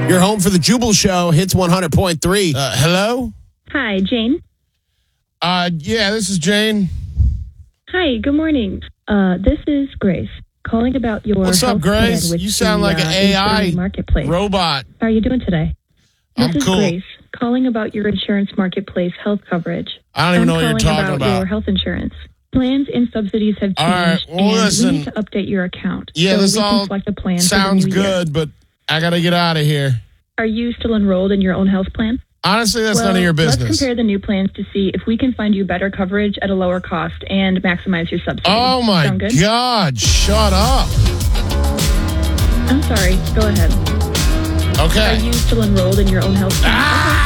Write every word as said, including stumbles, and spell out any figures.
You're home for the Jubal Show. Hits one hundred point three. Uh, hello? Hi, Jane. Uh, yeah, this is Jane. Hi, good morning. Uh, this is Grace calling about your What's up, health plan Grace? with You sound the, like an uh, A I insurance marketplace. robot. How are you doing today? I'm This is cool. Grace calling about your insurance marketplace health coverage. I don't even I'm know what you're calling talking about. about. Your health insurance plans and subsidies have changed, All right, well, and listen. we need to update your account. Yeah, so this we all can select a plan sounds for the new year. good, but I got to get out of here. Are you still enrolled in your own health plan? Honestly, that's well, none of your business. Let's compare the new plans to see if we can find you better coverage at a lower cost and maximize your subsidy. Oh, my Sound good? God. Shut up. I'm sorry. Go ahead. Are Okay. you still enrolled in your own health plan? Ah!